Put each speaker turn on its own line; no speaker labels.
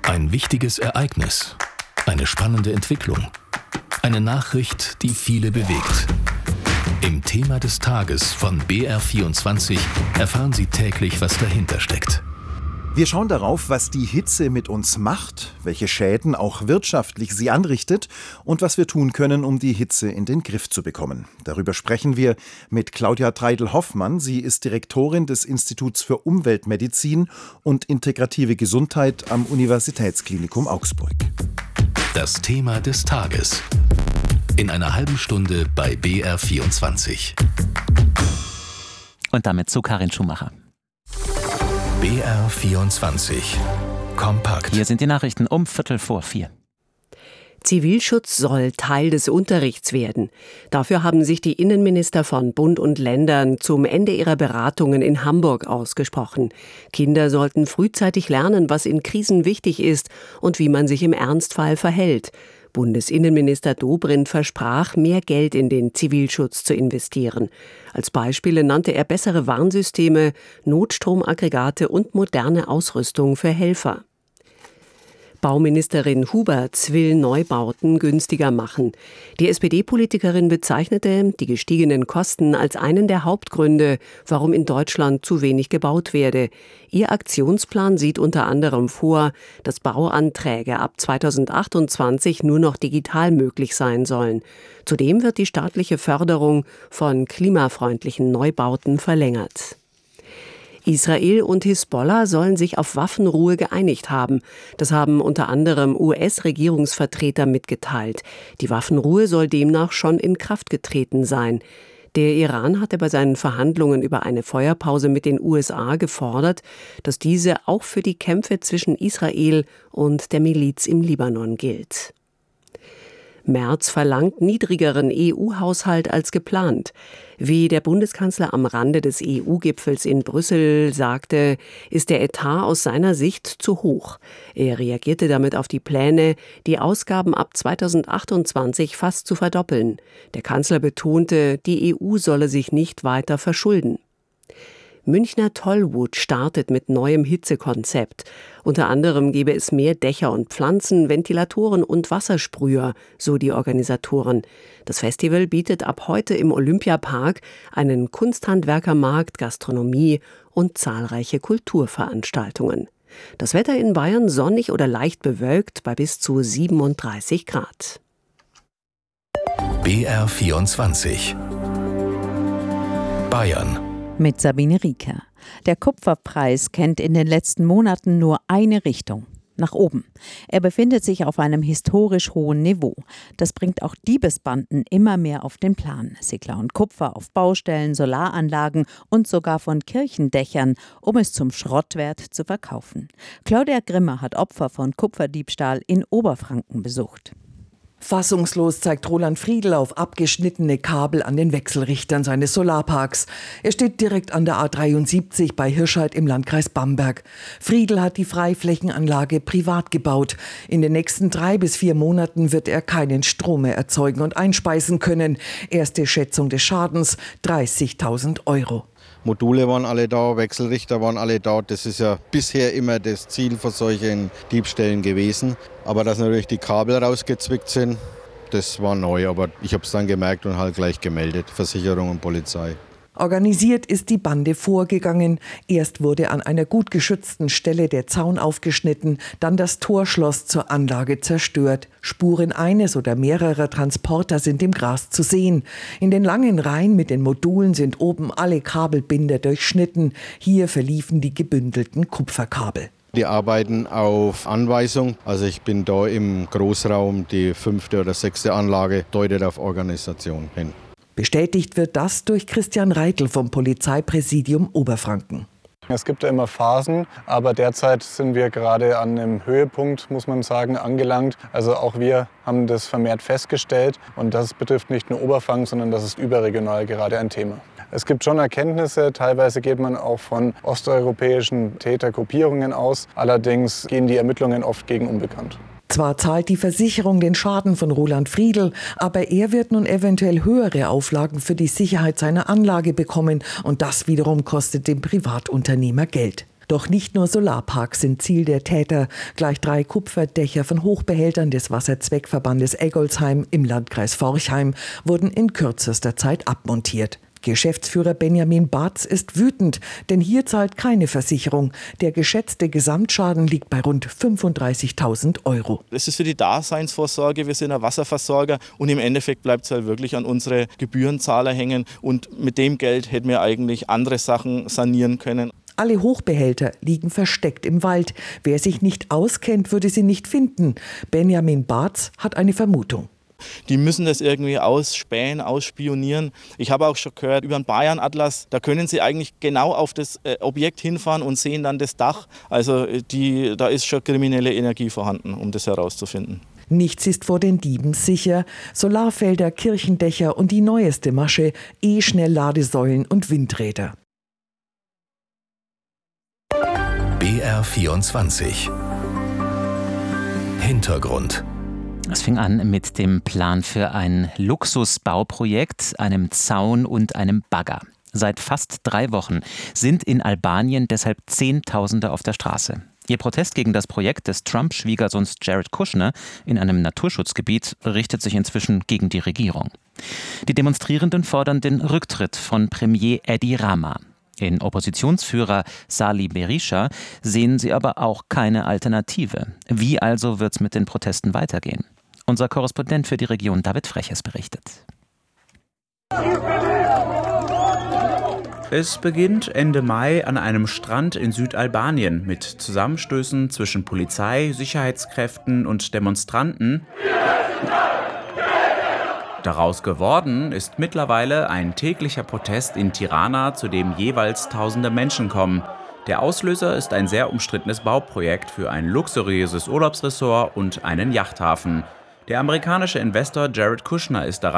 Ein wichtiges Ereignis, eine spannende Entwicklung, eine Nachricht, die viele bewegt. Im Thema des Tages von BR24 erfahren Sie täglich, was dahinter steckt.
Wir schauen darauf, was die Hitze mit uns macht, welche Schäden auch wirtschaftlich sie anrichtet und was wir tun können, um die Hitze in den Griff zu bekommen. Darüber sprechen wir mit Claudia Treidel-Hoffmann. Sie ist Direktorin des Instituts für Umweltmedizin und integrative Gesundheit am Universitätsklinikum Augsburg.
Das Thema des Tages. In einer halben Stunde bei BR24.
Und damit zu Karin Schumacher.
BR24 Kompakt.
Hier sind die Nachrichten um 3:45.
Zivilschutz soll Teil des Unterrichts werden. Dafür haben sich die Innenminister von Bund und Ländern zum Ende ihrer Beratungen in Hamburg ausgesprochen. Kinder sollten frühzeitig lernen, was in Krisen wichtig ist und wie man sich im Ernstfall verhält. Bundesinnenminister Dobrindt versprach, mehr Geld in den Zivilschutz zu investieren. Als Beispiele nannte er bessere Warnsysteme, Notstromaggregate und moderne Ausrüstung für Helfer. Bauministerin Huberts will Neubauten günstiger machen. Die SPD-Politikerin bezeichnete die gestiegenen Kosten als einen der Hauptgründe, warum in Deutschland zu wenig gebaut werde. Ihr Aktionsplan sieht unter anderem vor, dass Bauanträge ab 2028 nur noch digital möglich sein sollen. Zudem wird die staatliche Förderung von klimafreundlichen Neubauten verlängert. Israel und Hisbollah sollen sich auf Waffenruhe geeinigt haben. Das haben unter anderem US-Regierungsvertreter mitgeteilt. Die Waffenruhe soll demnach schon in Kraft getreten sein. Der Iran hatte bei seinen Verhandlungen über eine Feuerpause mit den USA gefordert, dass diese auch für die Kämpfe zwischen Israel und der Miliz im Libanon gilt. Merz verlangt niedrigeren EU-Haushalt als geplant. Wie der Bundeskanzler am Rande des EU-Gipfels in Brüssel sagte, ist der Etat aus seiner Sicht zu hoch. Er reagierte damit auf die Pläne, die Ausgaben ab 2028 fast zu verdoppeln. Der Kanzler betonte, die EU solle sich nicht weiter verschulden. Münchner Tollwut startet mit neuem Hitzekonzept. Unter anderem gebe es mehr Dächer und Pflanzen, Ventilatoren und Wassersprüher, so die Organisatoren. Das Festival bietet ab heute im Olympiapark einen Kunsthandwerkermarkt, Gastronomie und zahlreiche Kulturveranstaltungen. Das Wetter in Bayern sonnig oder leicht bewölkt bei bis zu 37 Grad.
BR24 Bayern.
Mit Sabine Rieker. Der Kupferpreis kennt in den letzten Monaten nur eine Richtung: nach oben. Er befindet sich auf einem historisch hohen Niveau. Das bringt auch Diebesbanden immer mehr auf den Plan. Sie klauen Kupfer auf Baustellen, Solaranlagen und sogar von Kirchendächern, um es zum Schrottwert zu verkaufen. Claudia Grimmer hat Opfer von Kupferdiebstahl in Oberfranken besucht.
Fassungslos zeigt Roland Friedl auf abgeschnittene Kabel an den Wechselrichtern seines Solarparks. Er steht direkt an der A73 bei Hirscheid im Landkreis Bamberg. Friedl hat die Freiflächenanlage privat gebaut. In den nächsten 3 bis 4 Monaten wird er keinen Strom mehr erzeugen und einspeisen können. Erste Schätzung des Schadens: 30.000 €.
Module waren alle da, Wechselrichter waren alle da. Das ist ja bisher immer das Ziel von solchen Diebstählen gewesen. Aber dass natürlich die Kabel rausgezwickt sind, das war neu. Aber ich habe es dann gemerkt und halt gleich gemeldet, Versicherung und Polizei.
Organisiert ist die Bande vorgegangen. Erst wurde an einer gut geschützten Stelle der Zaun aufgeschnitten, dann das Torschloss zur Anlage zerstört. Spuren eines oder mehrerer Transporter sind im Gras zu sehen. In den langen Reihen mit den Modulen sind oben alle Kabelbinder durchschnitten. Hier verliefen die gebündelten Kupferkabel.
Die arbeiten auf Anweisung. Also ich bin da im Großraum, die 5. oder 6. Anlage deutet auf Organisation hin.
Bestätigt wird das durch Christian Reitel vom Polizeipräsidium Oberfranken.
Es gibt ja immer Phasen, aber derzeit sind wir gerade an einem Höhepunkt, muss man sagen, angelangt. Also auch wir haben das vermehrt festgestellt und das betrifft nicht nur Oberfranken, sondern das ist überregional gerade ein Thema. Es gibt schon Erkenntnisse, teilweise geht man auch von osteuropäischen Tätergruppierungen aus, allerdings gehen die Ermittlungen oft gegen unbekannt.
Zwar zahlt die Versicherung den Schaden von Roland Friedl, aber er wird nun eventuell höhere Auflagen für die Sicherheit seiner Anlage bekommen und das wiederum kostet dem Privatunternehmer Geld. Doch nicht nur Solarparks sind Ziel der Täter. Gleich 3 Kupferdächer von Hochbehältern des Wasserzweckverbandes Eggolsheim im Landkreis Forchheim wurden in kürzester Zeit abmontiert. Geschäftsführer Benjamin Barz ist wütend, denn hier zahlt keine Versicherung. Der geschätzte Gesamtschaden liegt bei rund 35.000 €.
Es ist für die Daseinsvorsorge, wir sind ein Wasserversorger und im Endeffekt bleibt es halt wirklich an unsere Gebührenzahler hängen und mit dem Geld hätten wir eigentlich andere Sachen sanieren können.
Alle Hochbehälter liegen versteckt im Wald. Wer sich nicht auskennt, würde sie nicht finden. Benjamin Barz hat eine Vermutung.
Die müssen das irgendwie ausspähen, ausspionieren. Ich habe auch schon gehört, über den Bayern-Atlas, da können Sie eigentlich genau auf das Objekt hinfahren und sehen dann das Dach. Also da ist schon kriminelle Energie vorhanden, um das herauszufinden.
Nichts ist vor den Dieben sicher. Solarfelder, Kirchendächer und die neueste Masche, E-Schnellladesäulen und Windräder.
BR24 Hintergrund.
Es fing an mit dem Plan für ein Luxusbauprojekt, einem Zaun und einem Bagger. Seit fast 3 Wochen sind in Albanien deshalb Zehntausende auf der Straße. Ihr Protest gegen das Projekt des Trump-Schwiegersohns Jared Kushner in einem Naturschutzgebiet richtet sich inzwischen gegen die Regierung. Die Demonstrierenden fordern den Rücktritt von Premier Edi Rama. In Oppositionsführer Salih Berisha sehen sie aber auch keine Alternative. Wie also wird es mit den Protesten weitergehen? Unser Korrespondent für die Region David Freches berichtet.
Es beginnt Ende Mai an einem Strand in Südalbanien mit Zusammenstößen zwischen Polizei, Sicherheitskräften und Demonstranten. Daraus geworden ist mittlerweile ein täglicher Protest in Tirana, zu dem jeweils tausende Menschen kommen. Der Auslöser ist ein sehr umstrittenes Bauprojekt für ein luxuriöses Urlaubsressort und einen Yachthafen. Der amerikanische Investor Jared Kushner ist daran